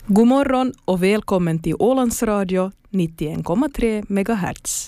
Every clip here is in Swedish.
God morgon och välkommen till Ålands Radio 91,3 MHz.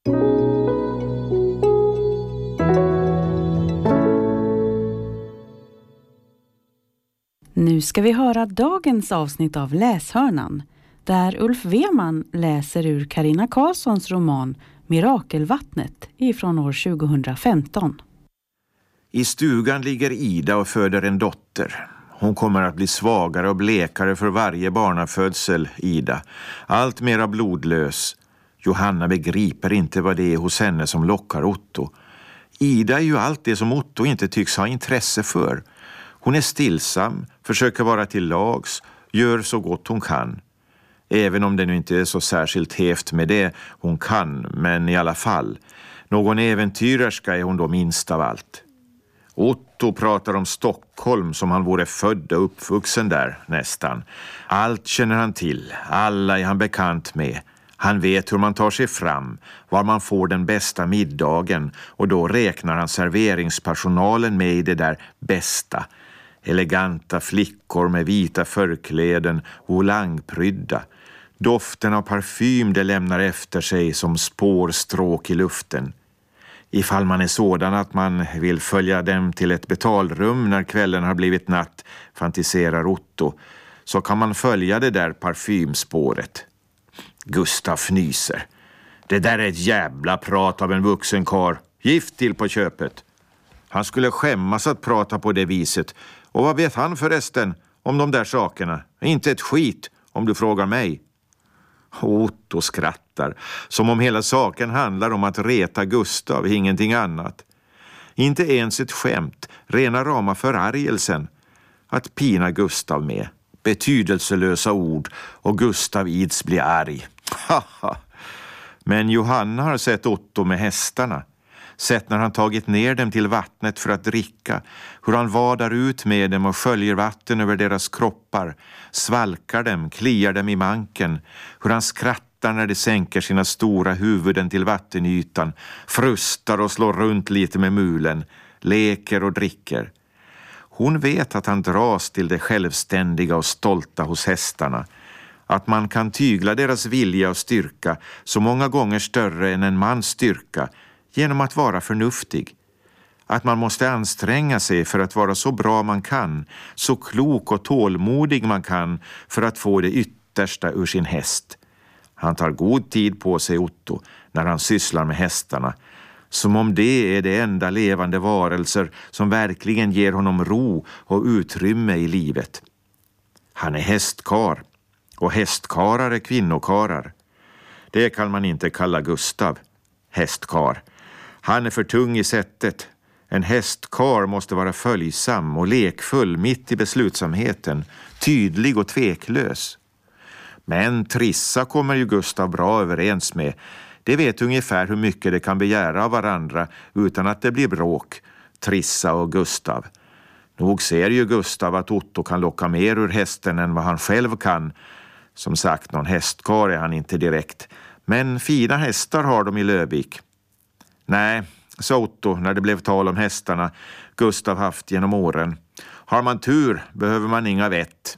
Nu ska vi höra dagens avsnitt av Läshörnan, där Ulf Weman läser ur Carina Karlssons roman Mirakelvattnet ifrån år 2015. I stugan ligger Ida och föder en dotter. Hon kommer att bli svagare och blekare för varje barnafödsel, Ida. Allt mera blodlös. Johanna begriper inte vad det är hos henne som lockar Otto. Ida är ju allt det som Otto inte tycks ha intresse för. Hon är stillsam, försöker vara till lags, gör så gott hon kan. Även om det nu inte är så särskilt häft med det hon kan, men i alla fall. Någon äventyrerska är hon då minst av allt. Otto pratar om Stockholm som han vore född och uppvuxen där nästan. Allt känner han till, alla är han bekant med. Han vet hur man tar sig fram, var man får den bästa middagen, och då räknar han serveringspersonalen med i det där bästa. Eleganta flickor med vita förkläden och olangprydda. Doften av parfym det lämnar efter sig som spårstråk i luften. Ifall man är sådan att man vill följa dem till ett betalrum när kvällen har blivit natt, fantiserar Otto, så kan man följa det där parfymspåret. Gustav fnyser. Det där är ett jävla prat av en vuxen karl. Gift till på köpet. Han skulle skämmas att prata på det viset. Och vad vet han förresten om de där sakerna? Inte ett skit, om du frågar mig. Otto skrattar, som om hela saken handlar om att reta Gustav, ingenting annat. Inte ens ett skämt, rena rama förargelsen. Att pina Gustav med. Betydelselösa ord, och Gustav ids blir arg. Men Johanna har sett Otto med hästarna. Sett när han tagit ner dem till vattnet för att dricka, hur han vadar ut med dem och sköljer vatten över deras kroppar, svalkar dem, kliar dem i manken, hur han skrattar när de sänker sina stora huvuden till vattenytan, frustar och slår runt lite med mulen, leker och dricker. Hon vet att han dras till det självständiga och stolta hos hästarna, att man kan tygla deras vilja och styrka så många gånger större än en mans styrka, genom att vara förnuftig. Att man måste anstränga sig för att vara så bra man kan, så klok och tålmodig man kan för att få det yttersta ur sin häst. Han tar god tid på sig, Otto, när han sysslar med hästarna. Som om det är det enda levande varelser som verkligen ger honom ro och utrymme i livet. Han är hästkar, och hästkarar är kvinnokarar. Det kan man inte kalla Gustav, hästkar. Han är för tung i sättet. En hästkar måste vara följsam och lekfull mitt i beslutsamheten, tydlig och tveklös. Men Trissa kommer ju Gustav bra överens med. Det vet ungefär hur mycket det kan begära av varandra utan att det blir bråk, Trissa och Gustav. Nog ser ju Gustav att Otto kan locka mer ur hästen än vad han själv kan. Som sagt, någon hästkar är han inte direkt. Men fina hästar har de i Lövik. Nej, sa Otto när det blev tal om hästarna Gustav haft genom åren. Har man tur behöver man inga vett.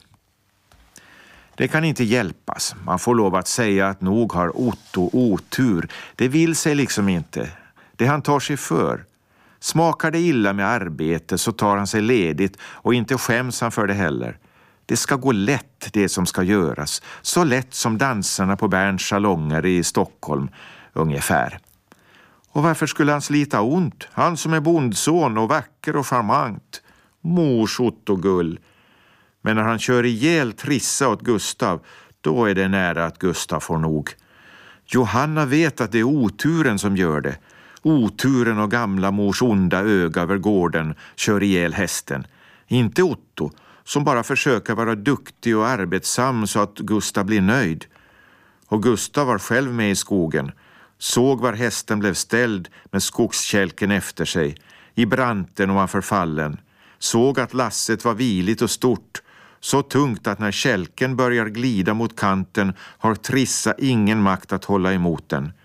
Det kan inte hjälpas. Man får lov att säga att nog har Otto otur. Det vill sig liksom inte. Det han tar sig för. Smakar det illa med arbete så tar han sig ledigt, och inte skäms han för det heller. Det ska gå lätt det som ska göras. Så lätt som dansarna på Berns salonger i Stockholm ungefär. Och varför skulle han slita ont? Han som är bondson och vacker och charmant. Mors Otto gull. Men när han kör ihjäl Trissa åt Gustav, då är det nära att Gustav får nog. Johanna vet att det är oturen som gör det. Oturen och gamla mors onda öga över gården kör ihjäl hästen. Inte Otto, som bara försöker vara duktig och arbetsam så att Gustav blir nöjd. Och Gustav var själv med i skogen. Såg var hästen blev ställd med skogskälken efter sig, i branten ovanför fallen. Såg att lasset var viligt och stort, så tungt att när kälken börjar glida mot kanten har Trissa ingen makt att hålla emot den.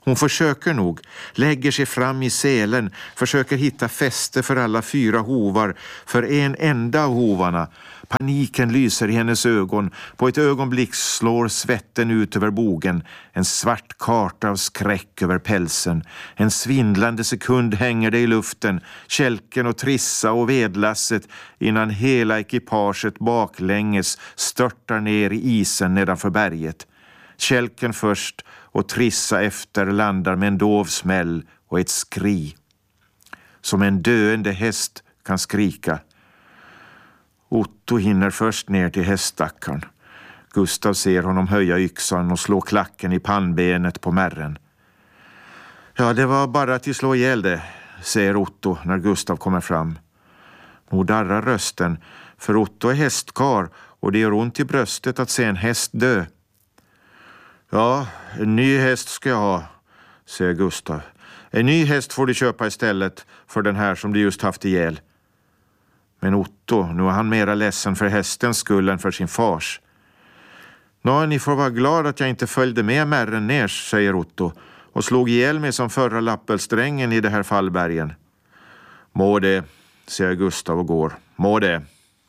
Hon försöker nog, lägger sig fram i selen, försöker hitta fäste för alla 4 hovar, för en enda av hovarna. Paniken lyser i hennes ögon. På ett ögonblick slår svetten ut över bogen. En svart karta av skräck över pälsen. En svindlande sekund hänger det i luften. Kälken och Trissa och vedlasset innan hela ekipaget baklänges störtar ner i isen nedanför berget. Kälken först och Trissa efter landar med en dov smäll och ett skri. Som en döende häst kan skrika. Otto hinner först ner till häststackaren. Gustav ser honom höja yxan och slå klacken i pannbenet på märren. Ja, det var bara till slå ihjäl det, säger Otto när Gustav kommer fram. Nog darrar rösten, för Otto är hästkar och det gör ont i bröstet att se en häst dö. Ja, en ny häst ska jag ha, säger Gustav. En ny häst får du köpa istället för den här som du just haft ihjäl. Men Otto, nu är han mera ledsen för hästens skull än för sin fars. Nå, ni får vara glad att jag inte följde med märren ner, säger Otto, och slog ihjäl mig som förra lappelsträngen i det här fallbergen. Må det, säger Gustav och går. Må det.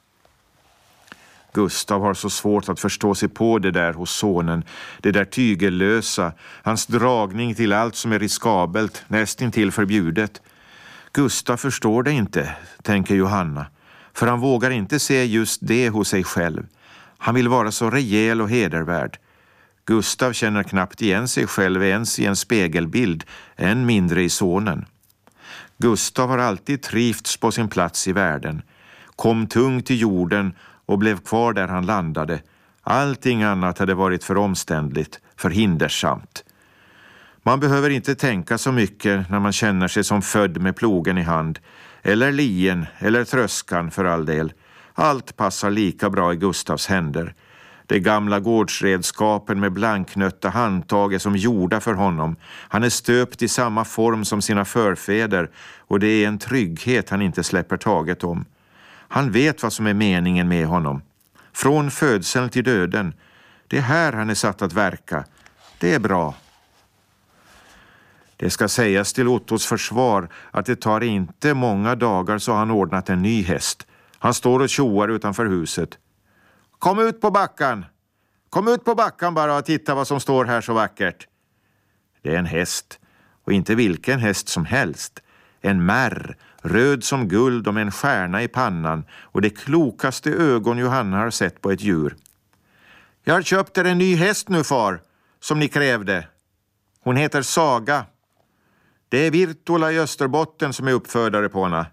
Gustav har så svårt att förstå sig på det där hos sonen, det där tygellösa, hans dragning till allt som är riskabelt, nästintill förbjudet. Gustav förstår det inte, tänker Johanna, för han vågar inte se just det hos sig själv. Han vill vara så rejäl och hedervärd. Gustav känner knappt igen sig själv ens i en spegelbild, än mindre i sonen. Gustav har alltid trivts på sin plats i världen, kom tung till jorden och blev kvar där han landade. Allting annat hade varit för omständligt, för hindersamt. Man behöver inte tänka så mycket när man känner sig som född med plogen i hand, eller lien, eller tröskan för all del. Allt passar lika bra i Gustavs händer. De gamla gårdsredskapen med blanknötta handtag är som gjorda för honom. Han är stöpt i samma form som sina förfäder och det är en trygghet han inte släpper taget om. Han vet vad som är meningen med honom. Från födseln till döden. Det är här han är satt att verka. Det är bra. Det ska sägas till Ottos försvar att det tar inte många dagar så han ordnat en ny häst. Han står och tjoar utanför huset. Kom ut på backan! Kom ut på backan bara och titta vad som står här så vackert. Det är en häst, och inte vilken häst som helst. En märr, röd som guld och med en stjärna i pannan och det klokaste ögon Johanna har sett på ett djur. Jag har köpt er en ny häst nu, far, som ni krävde. Hon heter Saga. Det är Virtola i Österbotten som är uppfödare på henne.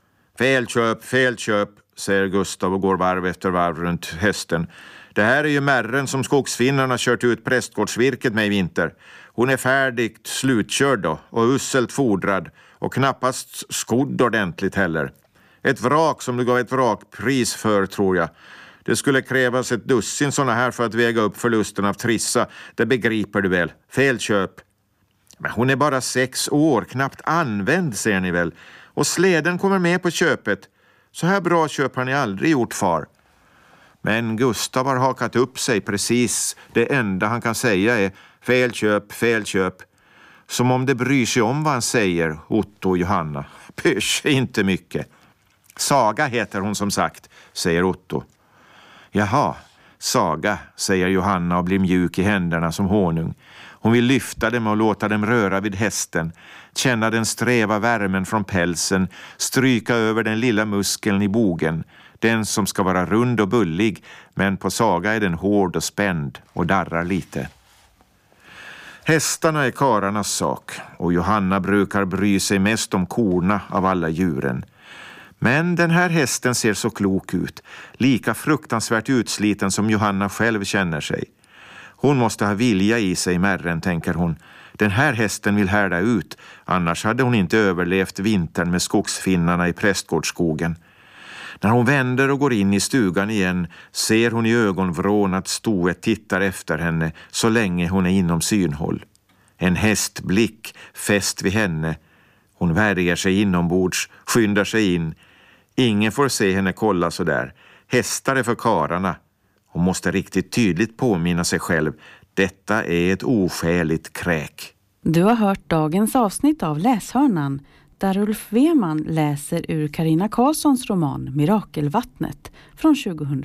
Fel köp, säger Gustav och går varv efter varv runt hästen. Det här är ju märren som skogsfinnarna kört ut prästgårdsvirket med i vinter. Hon är färdigt slutkörd då, och usselt fodrad och knappast skodd ordentligt heller. Ett vrak som du gav ett vrakpris för, tror jag. Det skulle krävas ett dussin såna här för att väga upp förlusten av Trissa. Det begriper du väl. Fel köp. Men hon är bara 6 år, knappt använd, ser ni väl. Och släden kommer med på köpet. Så här bra köp har ni aldrig gjort, far. Men Gustav har hakat upp sig precis. Det enda han kan säga är fel köp. Som om det bryr sig om vad han säger, Otto och Johanna. Pysch, inte mycket. Saga heter hon som sagt, säger Otto. Jaha, Saga, säger Johanna och blir mjuk i händerna som honung. Hon vill lyfta dem och låta dem röra vid hästen, känna den sträva värmen från pälsen, stryka över den lilla muskeln i bogen, den som ska vara rund och bullig, men på Saga är den hård och spänd och darrar lite. Hästarna är kararnas sak och Johanna brukar bry sig mest om korna av alla djuren. Men den här hästen ser så klok ut, lika fruktansvärt utsliten som Johanna själv känner sig. Hon måste ha vilja i sig, märren, tänker hon. Den här hästen vill härda ut, annars hade hon inte överlevt vintern med skogsfinnarna i prästgårdsskogen. När hon vänder och går in i stugan igen ser hon i ögonvrån att stoet tittar efter henne så länge hon är inom synhåll. En hästblick fäst vid henne. Hon värjer sig inombords, skyndar sig in. Ingen får se henne kolla så där. Hästar är för kararna. Hon måste riktigt tydligt påminna sig själv. Detta är ett oskäligt kräk. Du har hört dagens avsnitt av Läshörnan där Ulf Weman läser ur Carina Karlssons roman Mirakelvattnet från 2005.